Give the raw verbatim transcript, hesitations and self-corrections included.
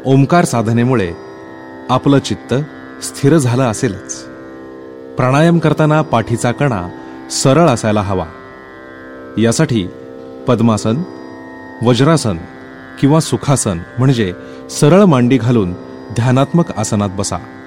ओंकार साधनेमुळे आपलं चित्त स्थिर झालं असेलच. प्राणायाम करताना पाठीचा कणा सरळ असायला हवा. यासाठी पद्मासन, वज्रासन किंवा सुखासन म्हणजे सरळ मांडी घालून ध्यानात्मक आसनात बसा.